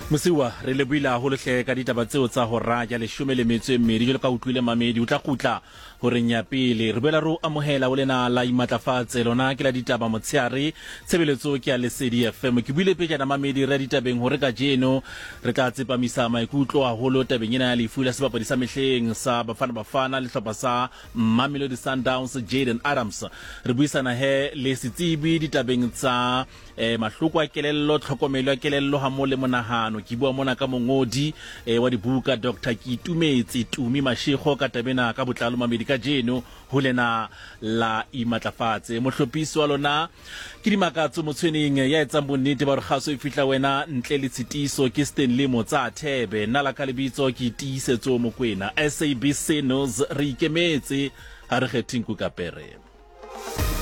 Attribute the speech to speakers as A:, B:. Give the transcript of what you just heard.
A: Mosiwa re le buila ho lehle ka ditaba tseo tsa hora ya 12 jalo ka utlwile mamedi o tla kgutla hore nya pele re bela ro amohela o lena la imatlafatse lona ke la ditaba motshiare tshebeletso ke ya Lesedi FM ke buile pejana mamedi re ditabeng hore ka jeno re tla tsepamisa maikutlo a holo tabeng ena ya lefu la sebapadi sa mehleng sa Bafana le hlopha sa Mamelodi Sundowns Jayden Adams re buisana he le setsibi ditabeng tsa mahloko a kelello tlhokomelo ya kelello ha mo le monahano ke bua mona ka mongodi wa dibuka Dr. Kitumetse Tumi Mashego ka tabena ka botlalo mamedi ka jeno ho lena la imatlafatse mohlopisi wa lona ke dimakatso motshweneng ya etsang bonnete ba re kgaso e fihla wena ntle le tshitiso ke Stanley Motsathebe nna la ka lebitso ke tiisetso mokwena SABC News re ikemetse ha re kgething ku kapere.